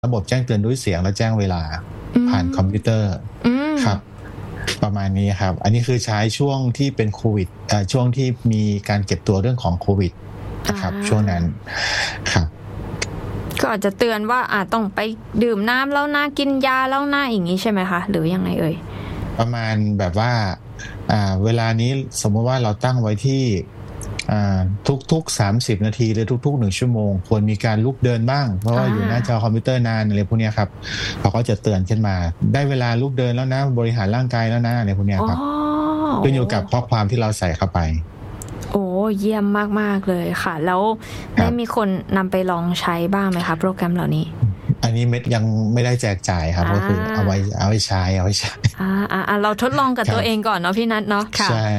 ระบบแจ้งเตือนด้วยเสียงและแจ้งเวลาผ่านคอมพิวเตอร์ครับประมาณนี้ครับอันนี้คือใช้ช่วงที่เป็นโควิดช่วงที่มีการเก็บตัวเรื่องของโควิดนะครับช่วงนั้นครับก็อาจจะเตือนว่าต้องไปดื่มน้ำแล้วนะกินยาแล้วนะอย่างนี้ใช่ไหมคะหรือยังไงเอ่ยประมาณแบบว่าเวลานี้สมมติว่าเราตั้งไว้ที่ทุก30นาทีหรือทุก1ชั่วโมงควรมีการลุกเดินบ้างเพราะว่าอยู่หน้าจอคอมพิวเตอร์นานอะไรพวกนี้ครับเขาก็จะเตือนขึ้นมาได้เวลาลุกเดินแล้วนะบริหารร่างกายแล้วนะอะไรพวกนี้ครับขึ้นอยู่กับข้อความที่เราใส่เข้าไปโอ้เยี่ยมมากๆเลยค่ะแล้วได้มีคนนำไปลองใช้บ้างไหมคะโปรแกรมเหล่านี้อันนี้เม็ดยังไม่ได้แจกจ่ายครับก็คือเอาไว้ใช้เราทดลองกับตัวเองก่อนเนาะพี่นัทเนาะใช่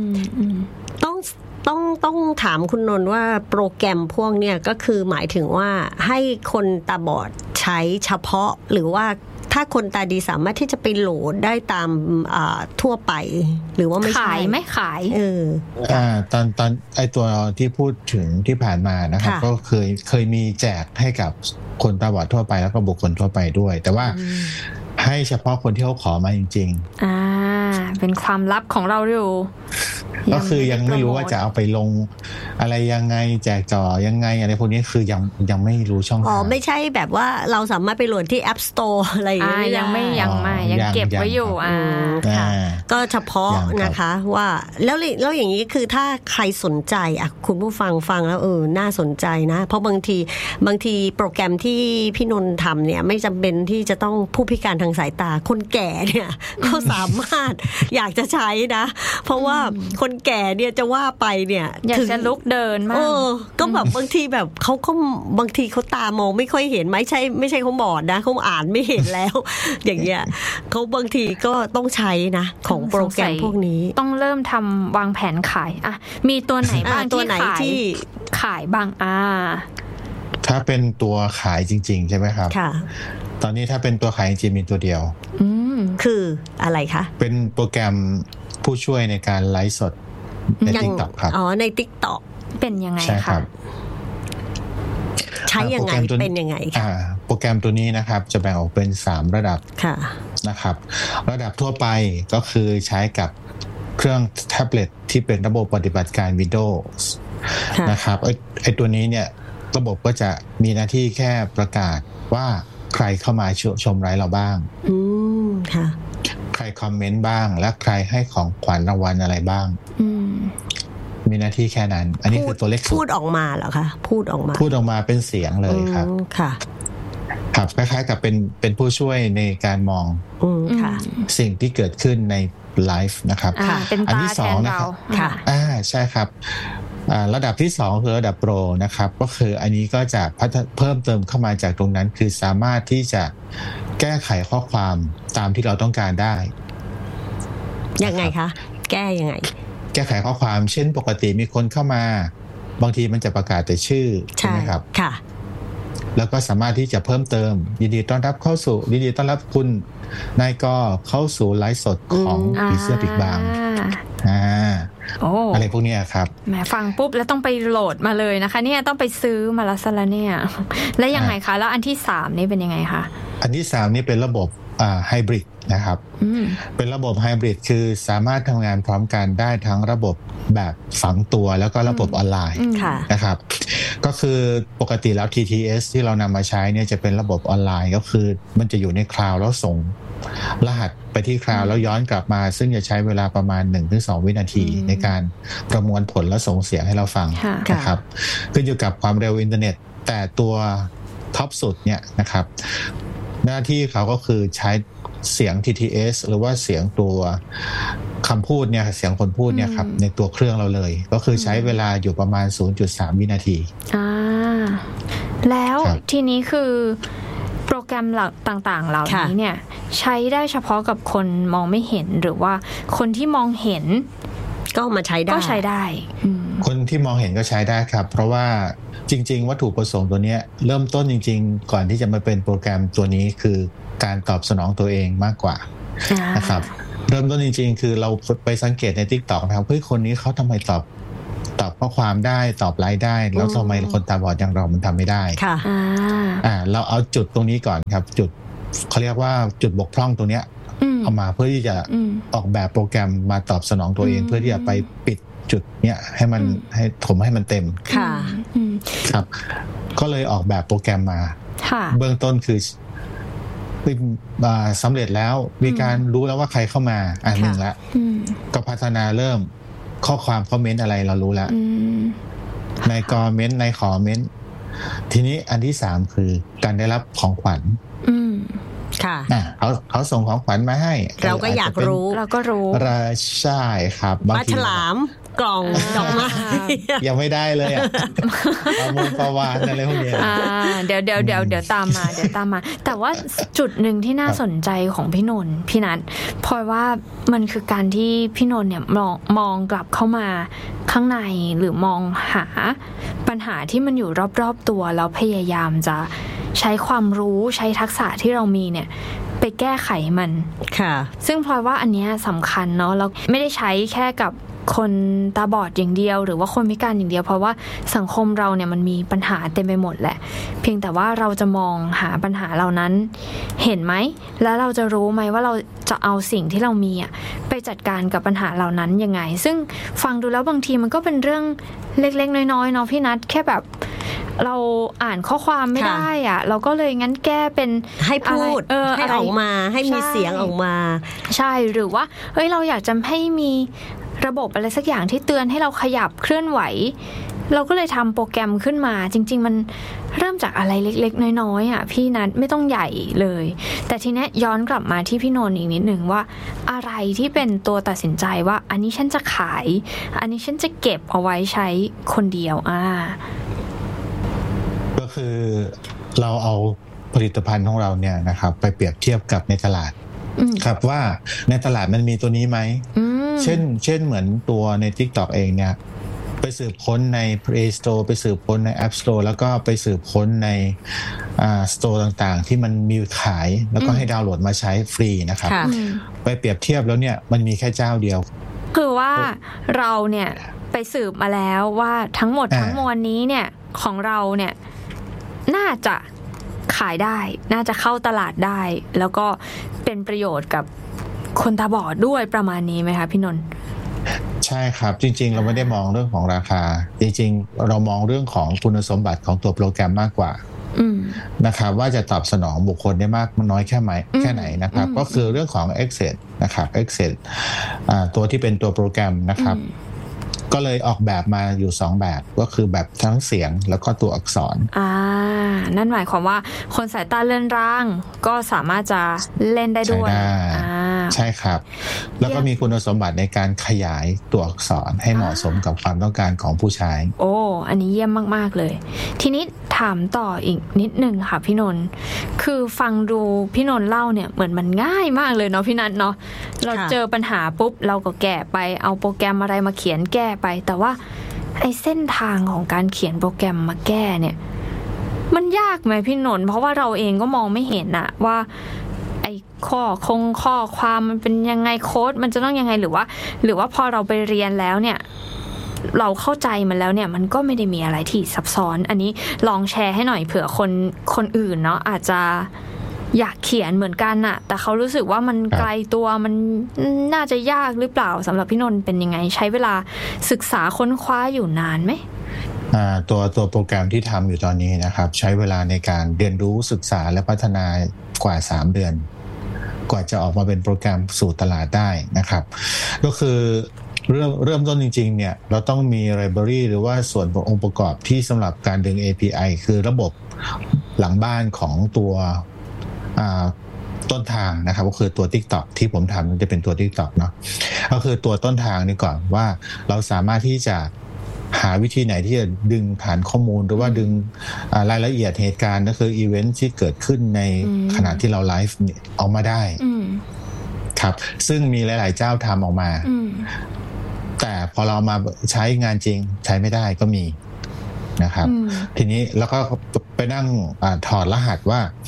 ต้องถามคุณนนท์ว่าโปรแกรมพวกเนี้ยก็คือหมายถึงว่าให้คนตาบอดใช้เฉพาะหรือว่าถ้าคนตาดีสามารถที่จะไปโหลดได้ตามทั่วไปหรือว่าไม่ใช่ไม่ขายตอนไอตัวที่พูดถึงที่ผ่านมานะครับก็เคยมีแจกให้กับคนตาบอดทั่วไปแล้วก็บุคคลทั่วไปด้วยแต่ว่าให้เฉพาะคนที่เขาขอมาจริงๆเป็นความลับของเราอยู่ก็คือยังไม่รู้ว่าจะเอาไปลงอะไรยังไงแจกจ่อยังไงอะไรพวกนี้คือยังไม่รู้ช่องทางไม่ใช่แบบว่าเราสามารถไปโหลดที่ App Store อะไรอย่างเงี้ยยังเก็บไว้อยู่ค่ะก็เฉพาะนะคะว่าแล้วอย่างนี้คือถ้าใครสนใจคุณผู้ฟังแล้วน่าสนใจนะเพราะบางทีโปรแกรมที่พี่นนท์ทำเนี่ยไม่จำเป็นที่จะต้องผู้พิการทางสายตาคนแก่เนี่ยก็สามารถอยากจะใช้นะเพราะว่าคนแก่เนี่ยจะว่าไปเนี่ยอยากจะลุกเดินมากก็แบบบางทีแบบเขาก็บางทีเขาตามองไม่ค่อยเห็นไม่ใช่เขาบอดนะเขาอ่านไม่เห็นแล้วอย่างเงี้ยเขาบางทีก็ต้องใช้นะของโปรแกรมพวกนี้ต้องเริ่มทำวางแผนขายมีตัวไหนบ้างที่ขายบ้างถ้าเป็นตัวขายจริงๆใช่ไหมครับค่ะตอนนี้ถ้าเป็นตัวขายจริงมีตัวเดียวคืออะไรคะเป็นโปรแกรมผู้ช่วยในการไลฟ์สดใน TikTok ครับใน TikTok เป็นยังไงคะใช้ยังไงเป็นยังไงคะโปรแกรมตัวนี้นะครับจะแบ่งออกเป็น3ระดับนะครับระดับทั่วไปก็คือใช้กับเครื่องแท็บเล็ตที่เป็นระบบปฏิบัติการ Windows นะครับไอ้ตัวนี้เนี่ยระบบก็จะมีหน้าที่แค่ประกาศว่าใครเข้ามาชมไลฟ์เราบ้างค่ะใครคอมเมนต์บ้างและใครให้ของขวัญรางวัลอะไรบ้างมีหน้าที่แค่นั้นอันนี้คือตัวเลขพูดออกมาเหรอคะพูดออกมาเป็นเสียงเลยครับค่ะครับคล้ายๆกับเป็นผู้ช่วยในการมองสิ่งที่เกิดขึ้นในไลฟ์นะครับอันที่2นะครับใช่ครับระดับที่2คือระดับโปรนะครับก็คืออันนี้ก็จะเพิ่มเติมเข้ามาจากตรงนั้นคือสามารถที่จะแก้ไขข้อความตามที่เราต้องการได้ยังไงคะแก้ยังไงแก้ไขข้อความเช่นปกติมีคนเข้ามาบางทีมันจะประกาศแต่ชื่อใช่ไหมครับค่ะแล้วก็สามารถที่จะเพิ่มเติมยินดีต้อนรับคุณนายก็เข้าสู่ไลฟ์สดของผีเสื้อปีกบางอะไรพวกนี้ครับแหมฟังปุ๊บแล้วต้องไปโหลดมาเลยนะคะเนี่ยต้องไปซื้อมาละซะแล้วเนี่ยแล้วยังไงคะแล้วอันที่3นี่เป็นยังไงคะอันที่3นี่เป็นระบบไฮบริดนะครับเป็นระบบไฮบริดคือสามารถทำงานพร้อมกันได้ทั้งระบบแบบฝังตัวแล้วก็ระบบออนไลน์นะครับก็คือปกติแล้ว TTS ที่เรานำมาใช้เนี่ยจะเป็นระบบออนไลน์ก็คือมันจะอยู่ในคลาวด์แล้วส่งรหัสไปที่คลาวด์แล้วย้อนกลับมาซึ่งจะใช้เวลาประมาณ 1-2 วินาทีในการประมวลผลและส่งเสียงให้เราฟังนะครับขึ้นอยู่กับความเร็วอินเทอร์เน็ตแต่ตัวท็อปสุดเนี่ยนะครับหน้าที่เขาก็คือใช้เสียง TTS หรือว่าเสียงตัวคำพูดเนี่ยเสียงคนพูดเนี่ยครับในตัวเครื่องเราเลยก็คือใช้เวลาอยู่ประมาณ 0.3 วินาทีแล้วทีนี้คือโปรแกรมต่างๆเหล่านี้เนี่ยใช้ได้เฉพาะกับคนมองไม่เห็นหรือว่าคนที่มองเห็นก็มาใช้ได้คนที่มองเห็นก็ใช้ได้ครับเพราะว่าจริงๆวัตถุประสงค์ตัวนี้เริ่มต้นจริงๆก่อนที่จะมาเป็นโปรแกรมตัวนี้คือการตอบสนองตัวเองมากกว่านะครับเริ่มต้นจริงๆคือเราไปสังเกตใน TikTok นะครับเฮ้ยคนนี้เขาทำไมตอบตอบข้อความได้ตอบไลน์ได้แล้วทำไมคนตาบอดอย่างเรามันทำไม่ได้ค่ะเราเอาจุดตรงนี้ก่อนครับจุดเขาเรียกว่าจุดบกพร่องตรงเนี้ยเอามาเพื่อที่จะออกแบบโปรแกรมมาตอบสนองตัวเองเพื่อที่จะไปปิดจุดเนี้ยให้มันให้ถมให้มันเต็มค่ะครับก็เลยออกแบบโปรแกรมมาเบื้องต้นคือสำเร็จแล้วมีการรู้แล้วว่าใครเข้ามาหนึ่งละก็พัฒนาเริ่มข้อความคอมเมนต์อะไรเรารู้แล้วในคอมเมนต์ในคอมเมนต์ทีนี้อันที่3คือการได้รับของขวัญค่ะเขาส่งของขวัญมาให้เราก็อยากรู้เราก็รู้ใช่ครับปลาฉลามกล่องดอกไม้ยังไม่ได้เลยเอามูลปลาวาฬอะไรพวกนี้เดี๋ยวตามมาแต่ว่าจุดหนึ่งที่น่าสนใจของพี่นนท์พี่นัทพอว่ามันคือการที่พี่นนท์เนี่ยมองกลับเข้ามาข้างในหรือมองหาปัญหาที่มันอยู่รอบๆตัวแล้วพยายามจะใช้ความรู้ใช้ทักษะที่เรามีเนี่ยไปแก้ไขมันค่ะซึ่งพลอยว่าอันนี้สำคัญเนาะเราไม่ได้ใช้แค่กับคนตาบอดอย่างเดียวหรือว่าคนพิการอย่างเดียวเพราะว่าสังคมเราเนี่ยมันมีปัญหาเต็มไปหมดแหละเพียงแต่ว่าเราจะมองหาปัญหาเหล่านั้นเห็นไหมแล้วเราจะรู้ไหมว่าเราจะเอาสิ่งที่เรามีไปจัดการกับปัญหาเหล่านั้นยังไงซึ่งฟังดูแล้วบางทีมันก็เป็นเรื่องเล็กๆน้อยๆเนาะพี่นัทแค่แบบเราอ่านข้อความไม่ได้เราก็เลยงั้นแก้เป็นให้พูดให้ออกมาให้มีเสียงออกมาใช่หรือว่าเราอยากจะให้มีระบบอะไรสักอย่างที่เตือนให้เราขยับเคลื่อนไหวเราก็เลยทำโปรแกรมขึ้นมาจริงๆมันเริ่มจากอะไรเล็กๆน้อยๆพี่นัทไม่ต้องใหญ่เลยแต่ทีนี้ย้อนกลับมาที่พี่นนท์อีกนิดนึงว่าอะไรที่เป็นตัวตัดสินใจว่าอันนี้ฉันจะขายอันนี้ฉันจะเก็บเอาไว้ใช้คนเดียวก็คือเราเอาผลิตภัณฑ์ของเราเนี่ยนะครับไปเปรียบเทียบกับในตลาดครับว่าในตลาดมันมีตัวนี้ไหมเช่นเหมือนตัวใน TikTok เองเนี่ยไปสืบค้นใน Play Store ไปสืบค้นใน App Store แล้วก็ไปสืบค้นในStore ต่างๆที่มันมีขายแล้วก็ให้ดาวน์โหลดมาใช้ฟรีนะครับไปเปรียบเทียบแล้วเนี่ยมันมีแค่เจ้าเดียวคือว่าเราเนี่ยไปสืบมาแล้วว่าทั้งหมดทั้งมวลนี้เนี่ยของเราเนี่ยน่าจะขายได้น่าจะเข้าตลาดได้แล้วก็เป็นประโยชน์กับคนตาบอดด้วยประมาณนี้ไหมคะพี่นนท์ใช่ครับจริงๆเราไม่ได้มองเรื่องของราคาจริงๆเรามองเรื่องของคุณสมบัติของตัวโปรแกรมมากกว่านะครับว่าจะตอบสนองบุคคลได้มากน้อยแค่ไหนนะครับก็คือเรื่องของ Access นะครับ Access ตัวที่เป็นตัวโปรแกรมนะครับก็เลยออกแบบมาอยู่2แบบก็คือแบบทั้งเสียงแล้วก็ตัวอักษรนั่นหมายความว่าคนสายตาเลื่อนร่างก็สามารถจะเล่นได้ด้วยใช่ครับแล้วก็มีคุณสมบัติในการขยายตัวอักษรให้เหมาะสมกับความต้องการของผู้ใช้อันนี้เยี่ยมมากๆเลยทีนี้ถามต่ออีกนิดนึงค่ะพี่นนท์คือฟังดูพี่นนท์เล่าเนี่ยเหมือนมันง่ายมากเลยเนาะพี่นัทเนาะเราเจอปัญหาปุ๊บเราก็แก้ไปเอาโปรแกรมอะไรมาเขียนแก้ไปแต่ว่าไอ้เส้นทางของการเขียนโปรแกรมมาแก้เนี่ยมันยากไหมพี่นนท์เพราะว่าเราเองก็มองไม่เห็นอะว่าไอ้ข้อความมันเป็นยังไงโค้ดมันจะต้องยังไงหรือว่าพอเราไปเรียนแล้วเนี่ยเราเข้าใจมันแล้วเนี่ยมันก็ไม่ได้มีอะไรที่ซับซ้อนอันนี้ลองแชร์ให้หน่อยเผื่อคนอื่นเนาะอาจจะอยากเขียนเหมือนกันน่ะแต่เขารู้สึกว่ามันไกลตัวมันน่าจะยากหรือเปล่าสำหรับพี่นนท์เป็นยังไงใช้เวลาศึกษาค้นคว้าอยู่นานไหมตัวโปรแกรมที่ทำอยู่ตอนนี้นะครับใช้เวลาในการเรียนรู้ศึกษาและพัฒนากว่า3เดือนกว่าจะออกมาเป็นโปรแกรมสู่ตลาดได้นะครับก็คือเริ่มต้นจริงๆเนี่ยเราต้องมี library หรือว่าส่วนองค์ประกอบที่สำหรับการดึง API คือระบบหลังบ้านของตัวต้นทางนะครับก็คือตัว TikTok ที่ผมทำมันจะเป็นตัว TikTok เนาะก็คือตัวต้นทางนี่ก่อนว่าเราสามารถที่จะหาวิธีไหนที่จะดึงฐานข้อมูลหรือว่าดึงรายละเอียดเหตุการณ์ก็คืออีเวนท์ที่เกิดขึ้นในขณะที่เราไลฟ์ออกมาได้ครับซึ่งมีหลายๆเจ้าทำออกมาแต่พอเรามาใช้งานจริงใช้ไม่ได้ก็มีนะครับทีนี้แล้วก็ไปนั่งถอดรหัสว่า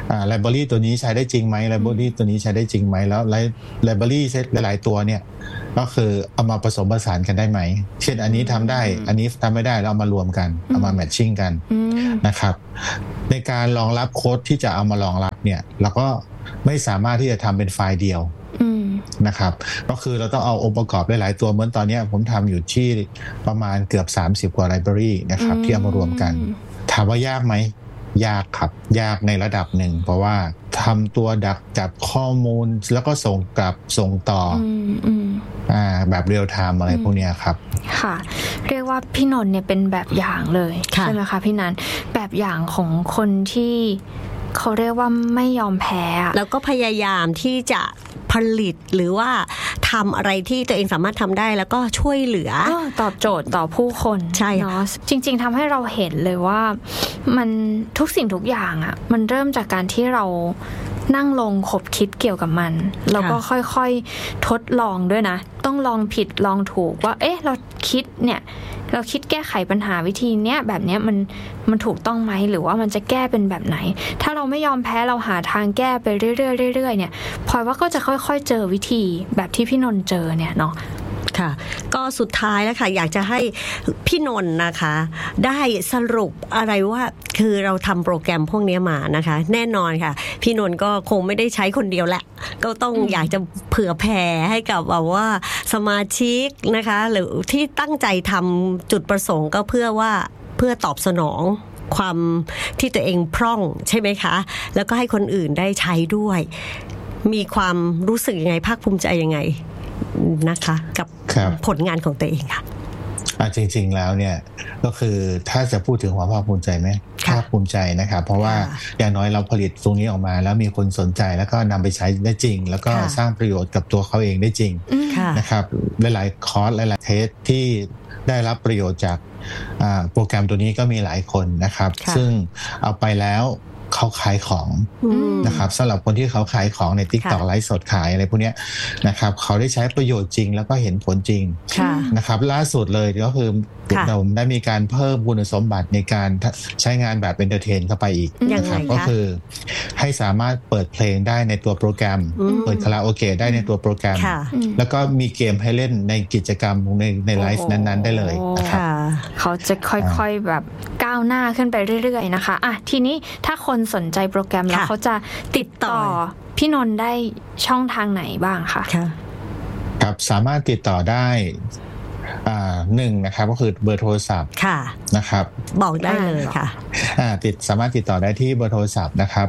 library ตัวนี้ใช้ได้จริงไหม library ตัวนี้ใช้ได้จริงไหมแล้ว library เซตหลายๆตัวเนี่ยก็คือเอามาผสมผสานกันได้ไหมเช่นอันนี้ทำได้อันนี้ทำไม่ได้แล้วเอามารวมกันเอามาแมทชิ่งกันนะครับในการรองรับโค้ดที่จะเอามารองรับเนี่ยเราก็ไม่สามารถที่จะทำเป็นไฟล์เดียวนะครับก็คือเราต้องเอาองค์ประกอบหลายๆตัวเหมือนตอนนี้ผมทำอยู่ที่ประมาณเกือบ30กว่า library นะครับที่เอามารวมกันถามว่ายากไหมยากครับยากในระดับหนึ่งเพราะว่าทำตัวดักจับข้อมูลแล้วก็ส่งกลับส่งต่อแบบเรียลไทม์อะไรพวกนี้ครับค่ะเรียกว่าพี่นนท์เนี่ยเป็นแบบอย่างเลยใช่ไหมคะพี่นันแบบอย่างของคนที่เขาเรียกว่าไม่ยอมแพ้แล้วก็พยายามที่จะผลิตหรือว่าทำอะไรที่ตัวเองสามารถทำได้แล้วก็ช่วยเหลือตอบโจทย์ต่อผู้คนใช่เนาะจริงๆทำให้เราเห็นเลยว่ามันทุกสิ่งทุกอย่างอ่ะมันเริ่มจากการที่เรานั่งลงคบคิดเกี่ยวกับมันแล้วก็ค่อยๆทดลองด้วยนะต้องลองผิดลองถูกว่าเราคิดแก้ไขปัญหาวิธีเนี้ยแบบเนี้ยมันถูกต้องไหมหรือว่ามันจะแก้เป็นแบบไหนถ้าเราไม่ยอมแพ้เราหาทางแก้ไปเรื่อยๆเนี่ยพลอยว่าก็จะค่อยๆเจอวิธีแบบที่พี่นนท์เจอเนี่ยเนาะค่ะก็สุดท้ายแล้วค่ะอยากจะให้พี่นนท์นะคะได้สรุปอะไรว่าคือเราทำโปรแกรมพวกนี้มานะคะแน่นอนค่ะพี่นนท์ก็คงไม่ได้ใช้คนเดียวแหละก็ต้องอยากจะเผื่อแผ่ให้กับแบบว่าสมาชิกนะคะหรือที่ตั้งใจทำจุดประสงค์ก็เพื่อตอบสนองความที่ตัวเองพร่องใช่ไหมคะแล้วก็ให้คนอื่นได้ใช้ด้วยมีความรู้สึกยังไงภาคภูมิใจยังไงนะคะกับผลงานของตัวเองค่ะจริงๆแล้วเนี่ยก็คือถ้าจะพูดถึงความภาคภูมิใจไหมภาคภูมิใจนะครับเพราะว่าอย่างน้อยเราผลิตตรงนี้ออกมาแล้วมีคนสนใจแล้วก็นำไปใช้ได้จริงแล้วก็สร้างประโยชน์กับตัวเขาเองได้จริงนะครับหลายๆคอร์สหลายๆเทสที่ได้รับประโยชน์จากโปรแกรมตัวนี้ก็มีหลายคนนะครับซึ่งเอาไปแล้วเขาขายของนะครับสำหรับคนที่เขาขายของใน TikTok ไลฟ์สดขายอะไรพวกนี้นะครับเขาได้ใช้ประโยชน์จริงแล้วก็เห็นผลจริงนะครับล่าสุดเลยก็คือเราได้มีการเพิ่มคุณสมบัติในการใช้งานแบบเอนเตอร์เทนเข้าไปอีกนะครับก็คือให้สามารถเปิดเพลงได้ในตัวโปรแกรมเปิดคาราโอเกะได้ในตัวโปรแกรมแล้วก็มีเกมให้เล่นในกิจกรรมในไลฟ์นั้นๆได้เลยนะครับเขาจะค่อยๆแบบก้าวหน้าขึ้นไปเรื่อยๆนะคะทีนี้ถ้าคนสนใจโปรแกรมแล้วเขาจะติดต่อพี่นนท์ได้ช่องทางไหนบ้างคะครับสามารถติดต่อได้หนึ่งนะครับก็คือเบอร์โทรศัพท์นะครับบอกได้เลยค่ะสามารถติดต่อได้ที่เบอร์โทรศัพท์นะครับ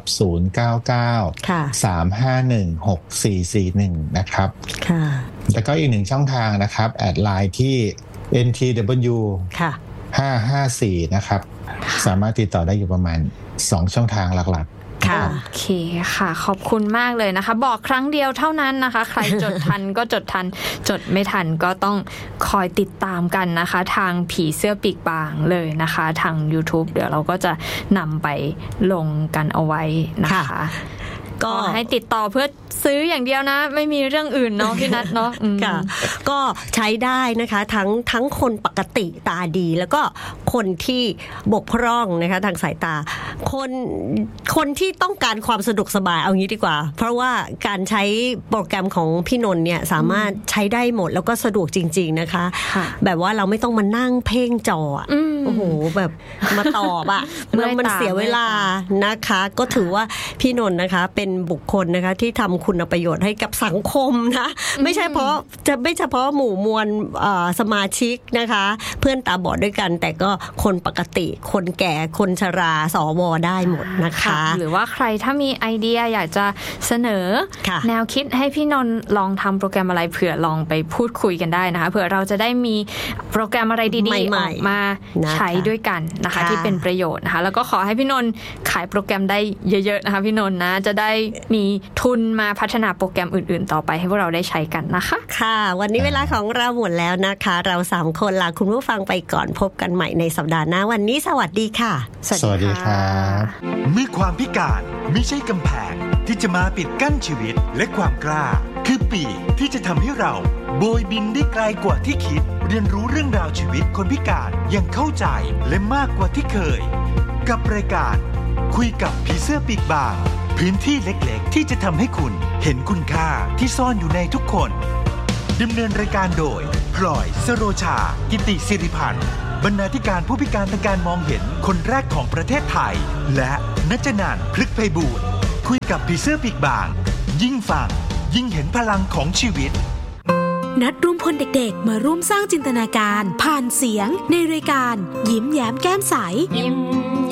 099-351-6441นะครับแล้วก็อีกหนึ่งช่องทางนะครับแอดไลน์ที่ NTW 554นะครับสามารถติดต่อได้อยู่ประมาณ2ช่องทางหลักๆโอเคค่ะขอบคุณมากเลยนะคะบอกครั้งเดียวเท่านั้นนะคะใครจดทันก็จดทันจดไม่ทันก็ต้องคอยติดตามกันนะคะทางผีเสื้อปีกบางเลยนะคะทาง YouTube เดี๋ยวเราก็จะนำไปลงกันเอาไว้นะคะก็ให้ติดต่อเพื่อซื้ออย่างเดียวนะไม่มีเรื่องอื่นเนาะพี่นัทเนาะค่ะก็ใช้ได้นะคะทั้งคนปกติตาดีแล้วก็คนที่บกพร่องนะคะทางสายตาคนที่ต้องการความสะดวกสบายเอางี้ดีกว่าเพราะว่าการใช้โปรแกรมของพี่นนท์เนี่ยสามารถใช้ได้หมดแล้วก็สะดวกจริงๆนะคะแบบว่าเราไม่ต้องมานั่งเพ่งจอโอ้โหแบบมาตอบอะมันเสียเวลานะคะก็ถือว่าพี่นนท์นะคะเป็นบุคคลนะคะที่ทำคุณประโยชน์ให้กับสังคมนะไม่เฉพาะหมู่มวลสมาชิกนะคะเพื่อนตาบอดด้วยกันแต่ก็คนปกติคนแก่คนชราสวได้หมดนะคะหรือว่าใครถ้ามีไอเดียอยากจะเสนอแนวคิดให้พี่นนท์ลองทำโปรแกรมอะไรเผื่อลองไปพูดคุยกันได้นะคะเผื่อเราจะได้มีโปรแกรมอะไรดีๆออกมาใช้ด้วยกันนะคะที่เป็นประโยชน์นะคะแล้วก็ขอให้พี่นนท์ขายโปรแกรมได้เยอะๆนะคะพี่นนท์นะจะได้มีทุนมาพัฒนาโปรแกรมอื่นๆต่อไปให้พวกเราได้ใช้กันนะคะค่ะวันนี้เวลาของเราหมดแล้วนะคะเรา3คนลาคุณผู้ฟังไปก่อนพบกันใหม่ในสัปดาห์หน้าวันนี้สวัสดีค่ะสวัสดีครับเมื่อความพิการไม่ใช่กำแพงที่จะมาปิดกั้นชีวิตและความกล้าคือปีกที่จะทำให้เราโบยบินได้ไกลกว่าที่คิดเรียนรู้เรื่องราวชีวิตคนพิการอย่างเข้าใจและมากกว่าที่เคยกับรายการคุยกับผีเสื้อปีกบางพื้นที่เล็กๆที่จะทำให้คุณเห็นคุณค่าที่ซ่อนอยู่ในทุกคนดำเนินรายการโดยพลอยสโรชากิติศิริพันธ์บรรณาธิการผู้พิการทางการมองเห็นคนแรกของประเทศไทยและณัฐนันท์พฤกษ์ไพบูลย์คุยกับผีเสื้อปีกบางยิ่งฟังยิ่งเห็นพลังของชีวิตนัดรวมพลเด็กๆมาร่วมสร้างจินตนาการผ่านเสียงในรายการยิ้มแย้มแก้มใส